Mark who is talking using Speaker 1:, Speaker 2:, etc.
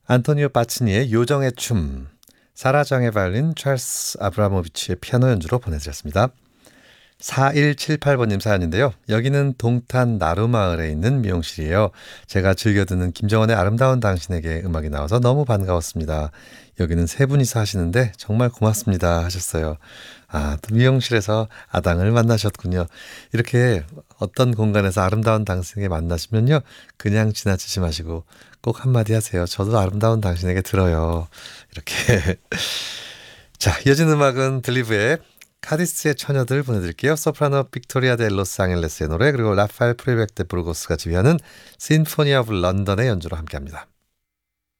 Speaker 1: 안토니오 파치니의 요정의 춤, 사라장의 바이올린, 찰스 아브라모비치의 피아노 연주로 보내드렸습니다. 4178번님 사연인데요. 여기는 동탄 나루마을에 있는 미용실이에요. 제가 즐겨 듣는 김정원의 아름다운 당신에게 음악이 나와서 너무 반가웠습니다. 여기는 세 분이서 하시는데 정말 고맙습니다 하셨어요. 아, 또 미용실에서 아당을 만나셨군요. 이렇게 어떤 공간에서 아름다운 당신에게 만나시면요. 그냥 지나치지 마시고 꼭 한마디 하세요. 저도 아름다운 당신에게 들어요. 이렇게. 자, 이어진 음악은 들리브의 카디스의 처녀들 보내드릴게요. 소프라노 빅토리아 데 로스앙헬레스의 노래, 그리고 라파엘 프레베크 데 부르고스가 지휘하는 심포니 오브 런던의 연주로 함께합니다.